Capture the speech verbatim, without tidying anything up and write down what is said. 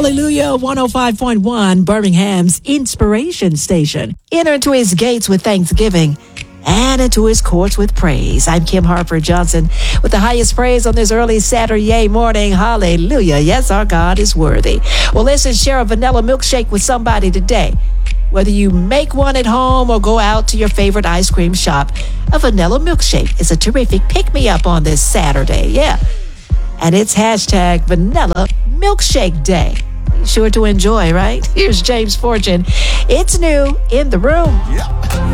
Hallelujah, one oh five point one, Birmingham's inspiration station. Enter into his gates with thanksgiving and into his courts with praise. I'm Kim Harper Johnson with the highest praise on this early Saturday morning. Hallelujah. Yes, our God is worthy. Well, listen, share a vanilla milkshake with somebody today. Whether you make one at home or go out to your favorite ice cream shop, a vanilla milkshake is a terrific pick-me-up on this Saturday. Yeah. And it's hashtag Vanilla Milkshake Day. Be sure to enjoy, right? Here's James Fortune. It's new in the room. Yep.